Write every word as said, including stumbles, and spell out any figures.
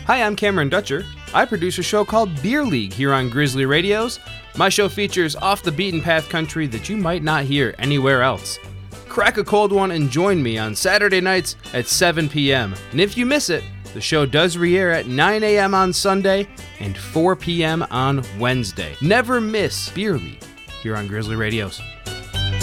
Hi, I'm Cameron Dutcher. I produce a show called Beer League here on Grizzly Radios. My show features off-the-beaten-path country that you might not hear anywhere else. Crack a cold one and join me on Saturday nights at seven p.m. And if you miss it, the show does re-air at nine a.m. on Sunday and four p.m. on Wednesday. Never miss Beer League here on Grizzly Radios.